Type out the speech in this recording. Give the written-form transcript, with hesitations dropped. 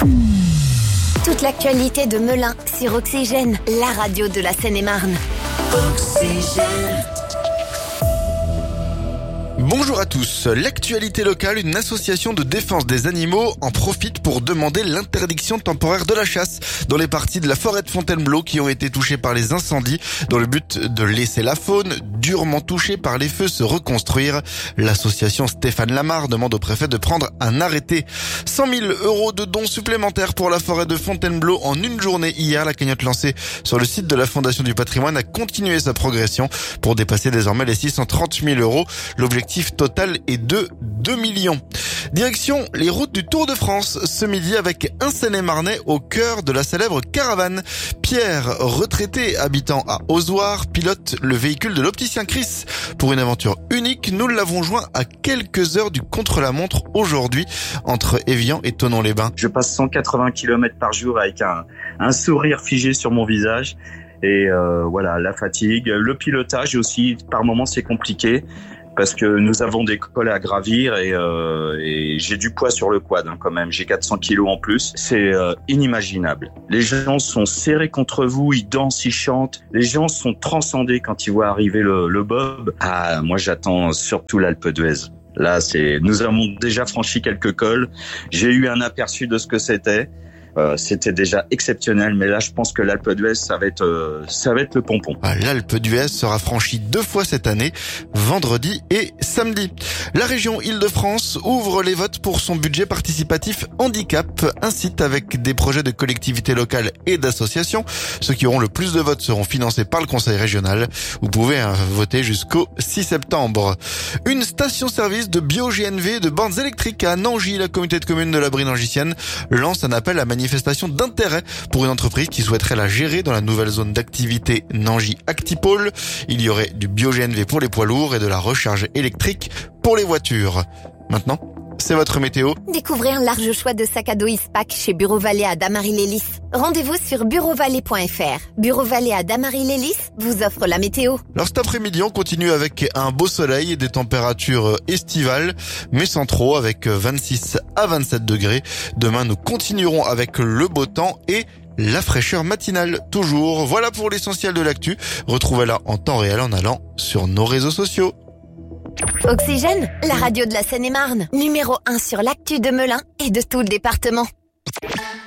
Toute l'actualité de Melun sur Oxygène, la radio de la Seine-et-Marne. Oxygène. Bonjour à tous. L'actualité locale, une association de défense des animaux en profite pour demander l'interdiction temporaire de la chasse dans les parties de la forêt de Fontainebleau qui ont été touchées par les incendies dans le but de laisser la faune durement touchée par les feux se reconstruire. L'association Stéphane Lamar demande au préfet de prendre un arrêté. 100 000 € de dons supplémentaires pour la forêt de Fontainebleau en une journée hier. La cagnotte lancée sur le site de la Fondation du Patrimoine a continué sa progression pour dépasser désormais les 630 000 €. L'objectif total est de 2 millions. Direction les routes du Tour de France ce midi avec un Seine-et-Marnais au cœur de la célèbre caravane. Pierre, retraité habitant à Ozoir, pilote le véhicule de l'opticien Chris. Pour une aventure unique, nous l'avons joint à quelques heures du contre-la-montre aujourd'hui entre Évian et Thonon-les-Bains. Je passe 180 km par jour avec un sourire figé sur mon visage. Et voilà, la fatigue, le pilotage aussi, par moments c'est compliqué. Parce que nous avons des cols à gravir et j'ai du poids sur le quad quand même. J'ai 400 kilos en plus. C'est inimaginable. Les gens sont serrés contre vous, ils dansent, ils chantent. Les gens sont transcendés quand ils voient arriver le bob. Ah, moi j'attends surtout l'Alpe d'Huez. Là, nous avons déjà franchi quelques cols. J'ai eu un aperçu de ce que c'était. C'était déjà exceptionnel, mais là je pense que l'Alpe d'Huez ça va être le pompon. L'Alpe d'Huez sera franchie 2 fois cette année, vendredi et samedi. La région Île-de-France ouvre les votes pour son budget participatif handicap, un site avec des projets de collectivités locales et d'associations. Ceux qui auront le plus de votes seront financés par le conseil régional. Vous pouvez voter jusqu'au 6 septembre. Une station-service de bio-GNV de bornes électriques à Nangy. La communauté de communes de la Brie-Nangissienne lance un appel à manifestation d'intérêt pour une entreprise qui souhaiterait la gérer dans la nouvelle zone d'activité Nangy Actipole. Il y aurait du bio-GNV pour les poids lourds et de la recharge électrique pour les voitures. Maintenant, c'est votre météo. Découvrez un large choix de sacs à dos Ispac chez Bureau Vallée à Damary-les-Lys. Rendez-vous sur bureauvalet.fr. Bureau Vallée à Damary-les-Lys vous offre la météo. Alors cet après-midi, on continue avec un beau soleil et des températures estivales, mais sans trop, avec 26 à 27 degrés. Demain, nous continuerons avec le beau temps et la fraîcheur matinale toujours. Voilà pour l'essentiel de l'actu. Retrouvez-la en temps réel en allant sur nos réseaux sociaux. Oxygène, la radio de la Seine-et-Marne. Numéro 1 sur l'actu de Melun et de tout le département.